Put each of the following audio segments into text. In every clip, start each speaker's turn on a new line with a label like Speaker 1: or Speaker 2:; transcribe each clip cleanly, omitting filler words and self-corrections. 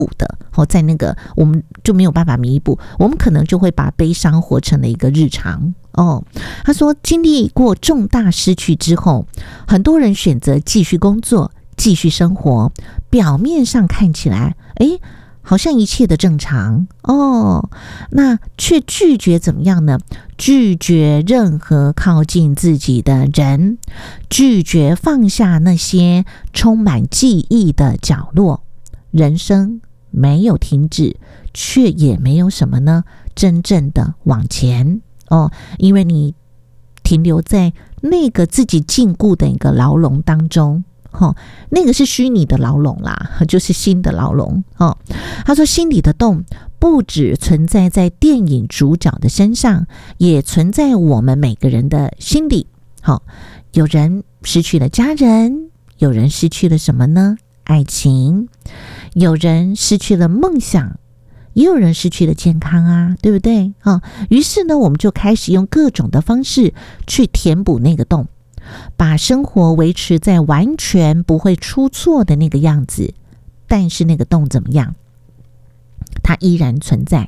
Speaker 1: 补的，在那个我们就没有办法弥补，我们可能就会把悲伤活成了一个日常。他说经历过重大失去之后，很多人选择继续工作，继续生活，表面上看起来好像一切的正常那却拒绝怎么样呢？拒绝任何靠近自己的人，拒绝放下那些充满记忆的角落。人生没有停止，却也没有什么呢真正的往前因为你停留在那个自己禁锢的一个牢笼当中那个是虚拟的牢笼啦，就是新的牢笼他说心里的洞不只存在在电影主角的身上，也存在我们每个人的心里有人失去了家人，有人失去了什么呢？爱情，有人失去了梦想，也有人失去了健康啊，对不对于是呢，我们就开始用各种的方式去填补那个洞，把生活维持在完全不会出错的那个样子。但是那个洞怎么样？它依然存在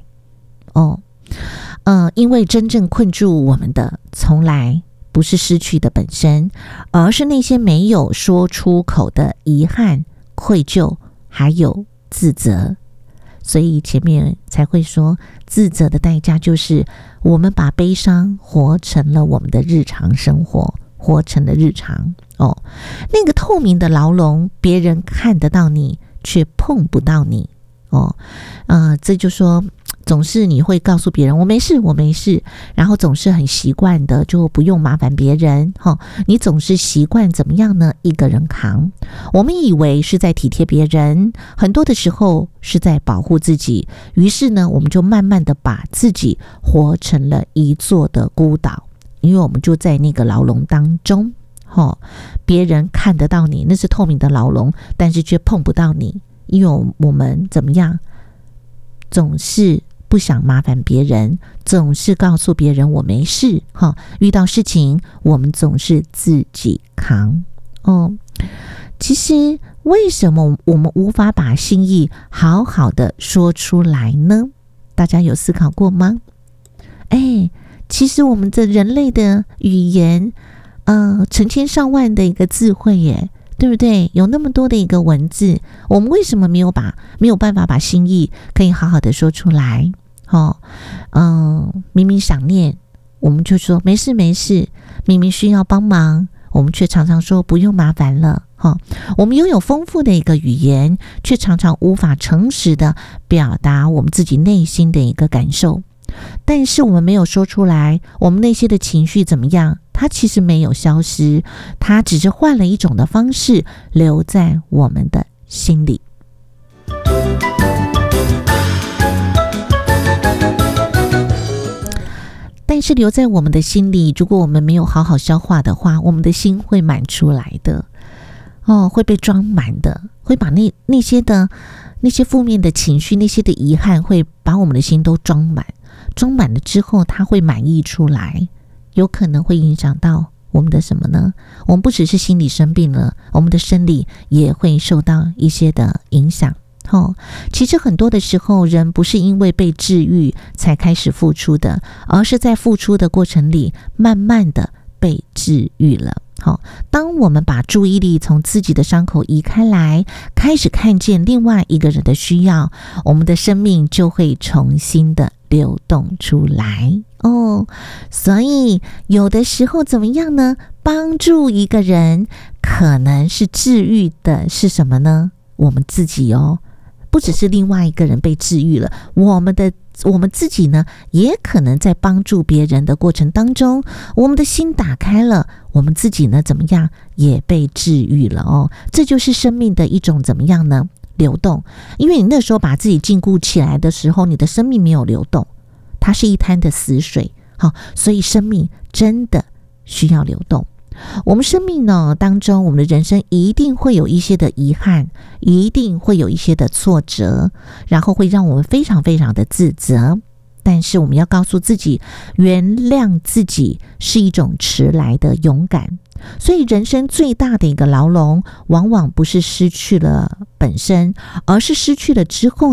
Speaker 1: 因为真正困住我们的从来不是失去的本身，而是那些没有说出口的遗憾、愧疚还有自责。所以前面才会说，自责的代价就是我们把悲伤活成了我们的日常生活，活成了日常那个透明的牢笼，别人看得到你，却碰不到你这就说总是你会告诉别人我没事我没事，然后总是很习惯的就不用麻烦别人你总是习惯怎么样呢？一个人扛。我们以为是在体贴别人，很多的时候是在保护自己，于是呢我们就慢慢的把自己活成了一座的孤岛，因为我们就在那个牢笼当中别人看得到你，那是透明的牢笼，但是却碰不到你，因为我们怎么样，总是不想麻烦别人，总是告诉别人我没事遇到事情我们总是自己扛其实为什么我们无法把心意好好的说出来呢？大家有思考过吗？其实我们的人类的语言成千上万的一个智慧耶，对不对？有那么多的一个文字，我们为什么没有办法把心意可以好好的说出来明明想念我们就说没事没事，明明需要帮忙我们却常常说不用麻烦了我们拥有丰富的一个语言，却常常无法诚实的表达我们自己内心的一个感受。但是我们没有说出来，我们那些的情绪怎么样？它其实没有消失，它只是换了一种的方式留在我们的心里。但是留在我们的心里，如果我们没有好好消化的话，我们的心会满出来的会被装满的，会把那些负面的情绪，那些的遗憾会把我们的心都装满了之后，它会满溢出来，有可能会影响到我们的什么呢？我们不只是心理生病了，我们的生理也会受到一些的影响其实很多的时候，人不是因为被治愈才开始付出的，而是在付出的过程里慢慢的被治愈了当我们把注意力从自己的伤口移开来，开始看见另外一个人的需要，我们的生命就会重新的流动出来所以有的时候怎么样呢？帮助一个人可能是治愈的是什么呢？我们自己不只是另外一个人被治愈了，我们自己呢，也可能在帮助别人的过程当中，我们的心打开了，我们自己呢怎么样也被治愈了这就是生命的一种怎么样呢？流动。因为你那时候把自己禁锢起来的时候，你的生命没有流动，它是一滩的死水所以生命真的需要流动。我们生命呢当中，我们的人生一定会有一些的遗憾，一定会有一些的挫折，然后会让我们非常非常的自责。但是我们要告诉自己，原谅自己是一种迟来的勇敢。 所以人生最大的一个牢笼，往往不是失去了本身，而是失去了之后